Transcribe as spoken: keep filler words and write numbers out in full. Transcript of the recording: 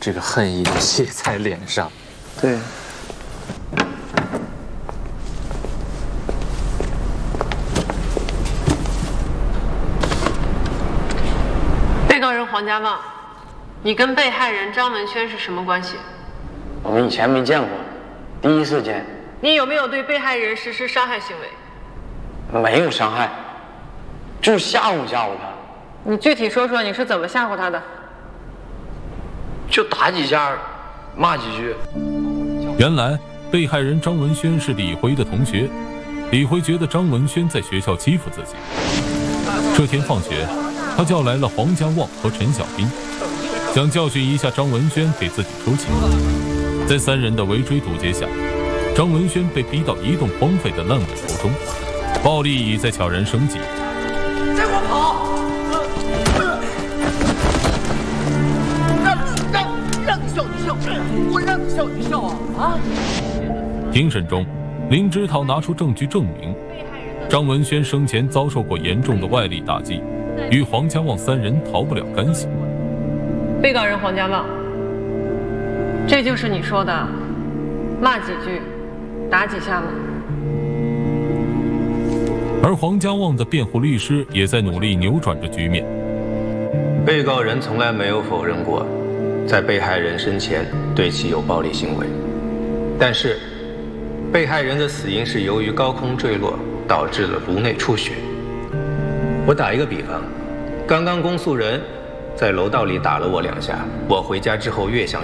这个恨意就写在脸上。 对。 被告人黄家旺，你跟被害人张文轩是什么关系？ 我们以前没见过，第一次见。 你有没有对被害人实施伤害行为？ 没有伤害，就吓唬吓唬他。 你具体说说你是怎么吓唬他的？ 就打几下，骂几句。 原来被害人张文轩是李辉的同学，李辉觉得张文轩在学校欺负自己。这天放学，他叫来了黄家旺和陈小兵，想教训一下张文轩，给自己出气。在三人的围追堵截下，张文轩被逼到一栋荒废的烂尾楼中，暴力已在悄然升级。 再给我跑！让让让你笑你笑，我让你笑你笑啊啊！ 庭审中，林之涛拿出证据证明，张文轩生前遭受过严重的外力打击，与黄家旺三人逃不了干系。 被告人黄家旺，这就是你说的骂几句打几下吗？ 而黄家旺的辩护律师也在努力扭转着局面。 被告人从来没有否认过在被害人生前对其有暴力行为，但是被害人的死因是由于高空坠落导致了颅内出血。我打一个比方，刚刚公诉人在楼道里打了我两下，我回家之后越想